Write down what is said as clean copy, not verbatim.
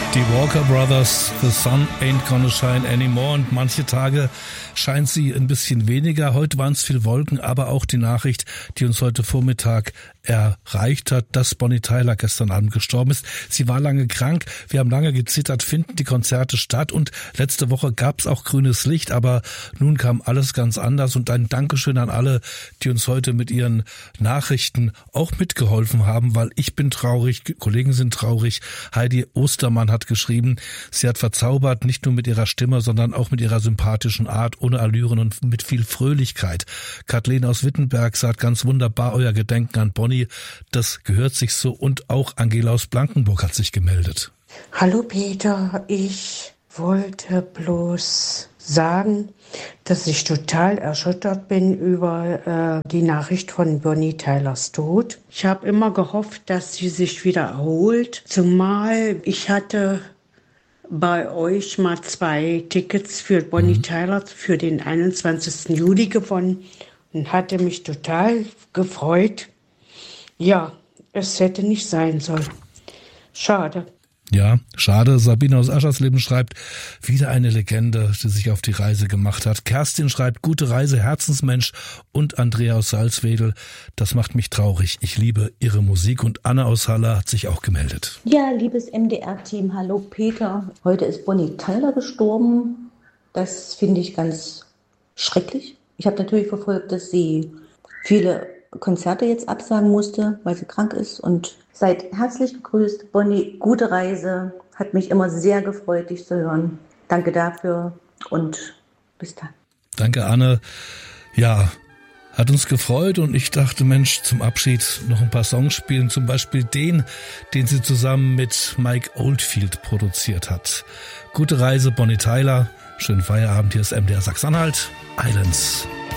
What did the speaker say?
Die Walker Brothers, The Sun Ain't Gonna Shine Anymore, und manche Tage scheint sie ein bisschen weniger. Heute waren es viel Wolken, aber auch die Nachricht, die uns heute Vormittag erreicht hat, dass Bonnie Tyler gestern Abend gestorben ist. Sie war lange krank, wir haben lange gezittert, finden die Konzerte statt, und letzte Woche gab es auch grünes Licht, aber nun kam alles ganz anders, und ein Dankeschön an alle, die uns heute mit ihren Nachrichten auch mitgeholfen haben, weil ich bin traurig, Kollegen sind traurig. Heidi Ostermann hat geschrieben, sie hat verzaubert, nicht nur mit ihrer Stimme, sondern auch mit ihrer sympathischen Art, ohne Allüren und mit viel Fröhlichkeit. Kathleen aus Wittenberg sagt ganz wunderbar, euer Gedenken an Bonnie, das gehört sich so, und auch Angela aus Blankenburg hat sich gemeldet. Hallo Peter, ich wollte bloß sagen, dass ich total erschüttert bin über die Nachricht von Bonnie Tylers Tod. Ich habe immer gehofft, dass sie sich wieder erholt, zumal ich hatte bei euch mal 2 Tickets für Bonnie Tyler für den 21. Juli gewonnen und hatte mich total gefreut. Ja, es hätte nicht sein sollen. Schade. Ja, schade. Sabine aus Aschersleben schreibt, wieder eine Legende, die sich auf die Reise gemacht hat. Kerstin schreibt, gute Reise, Herzensmensch. Und Andrea aus Salzwedel, das macht mich traurig. Ich liebe ihre Musik. Und Anna aus Halle hat sich auch gemeldet. Ja, liebes MDR-Team, hallo Peter. Heute ist Bonnie Tyler gestorben. Das finde ich ganz schrecklich. Ich habe natürlich verfolgt, dass sie viele Konzerte jetzt absagen musste, weil sie krank ist, und seid herzlich gegrüßt. Bonnie, gute Reise. Hat mich immer sehr gefreut, dich zu hören. Danke dafür und bis dann. Danke, Anne. Ja, hat uns gefreut, und ich dachte, Mensch, zum Abschied noch ein paar Songs spielen. Zum Beispiel den sie zusammen mit Mike Oldfield produziert hat. Gute Reise, Bonnie Tyler. Schönen Feierabend. Hier ist MDR Sachsen-Anhalt. Islands.